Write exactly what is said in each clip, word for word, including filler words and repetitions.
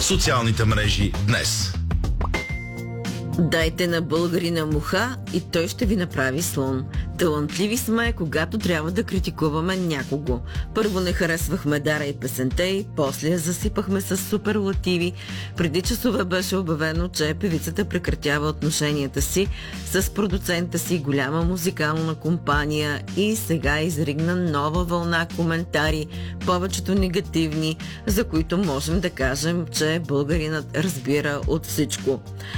Социалните мрежи днес. Дайте на българина муха и той ще ви направи слон. Талантливи сме, когато трябва да критикуваме някого. Първо не харесвахме Дара и песента й, после я засипахме с суперлативи. Преди часове беше обявено, че певицата прекратява отношенията си с продуцента си, голяма музикална компания, и сега изригна нова вълна коментари, повечето негативни, за които можем да кажем, че българинът разбира от всичко.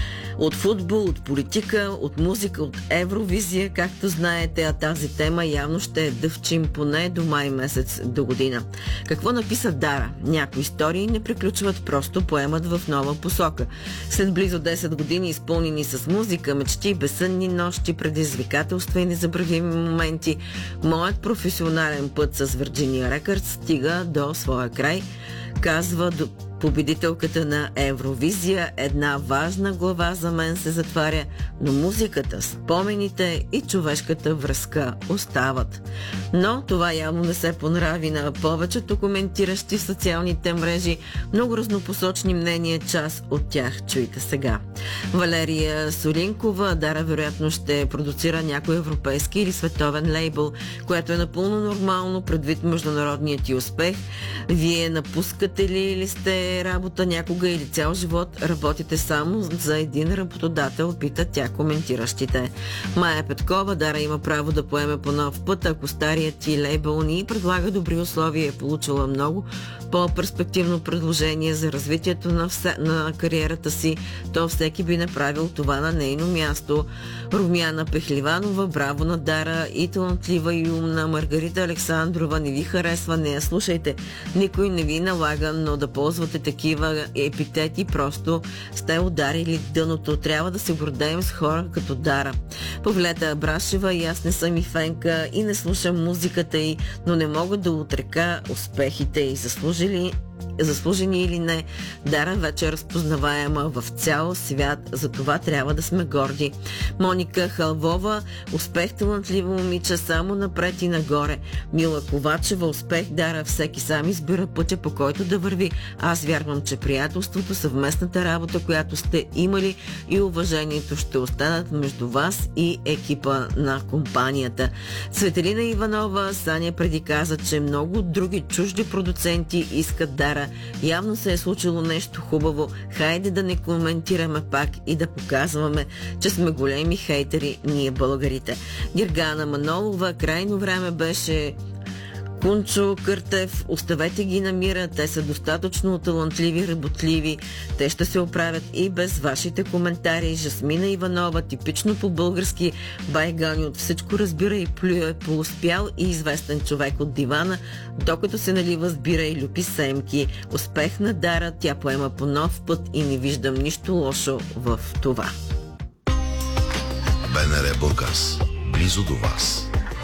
От футбол, от политика, от музика, от Евровизия, както знаете, а тази тема явно ще дъвчим поне до май месец до година. Какво написа Дара? Някои истории не приключват, просто поемат в нова посока. След близо десет години, изпълнени с музика, мечти, безсънни нощи, предизвикателства и незабравими моменти, моят професионален път с Virginia Records стига до своя край, казва до победителката на Евровизия. Една важна глава за мен се затваря, но музиката, спомените и човешката връзка остават. Но това явно не се понрави на повечето коментиращи в социалните мрежи. Много разнопосочни мнения, част от тях чуйте сега. Валерия Солинкова: Дара вероятно ще продуцира някой европейски или световен лейбъл, което е напълно нормално предвид международният ти успех. Вие напускате ли или сте работа някога или цял живот работите само за един работодател, пита тя коментиращите. Майя Петкова: Дара има право да поеме по нов път, ако старият ти лейбъл ни предлага добри условия, е получила много по-перспективно предложение за развитието на, все, на кариерата си, то всеки би направил това на нейно място. Румяна Пехливанова: браво на Дара, и талантлива и умна. Маргарита Александрова: не ви харесва, не я слушайте, никой не ви налага, но да ползвате такива епитети, просто сте ударили дъното. Трябва да се гордеем с хора като Дара. Павлета Абрашева: и аз не съм и фенка и не слушам музиката й, но не мога да отрека успехите й. Заслужили заслужени или не, Дара вече е разпознаваема в цял свят, за това трябва да сме горди. Моника Халвова: успех, талантливо момиче, само напред и нагоре. Мила Ковачева: успех, Дара, всеки сам избира пътя, по който да върви. Аз вярвам, че приятелството, съвместната работа, която сте имали, и уважението ще останат между вас и екипа на компанията. Цветелина Иванова: Саня преди каза, че много други чужди продуценти искат Дара. Явно се е случило нещо хубаво. Хайде да не коментираме пак и да показваме, че сме големи хейтери ние българите. Гергана Манолова: крайно време беше. Кунчо Къртев: оставете ги на мира, те са достатъчно талантливи, работливи, те ще се оправят и без вашите коментари. Жасмина Иванова: типично по-български байгани, от всичко разбира и плюе, полуспял и известен човек от дивана, докато се налива с бира и люпи семки. Успех на Дара, тя поема по нов път и не виждам нищо лошо в това. БНР Бургас, близо до вас.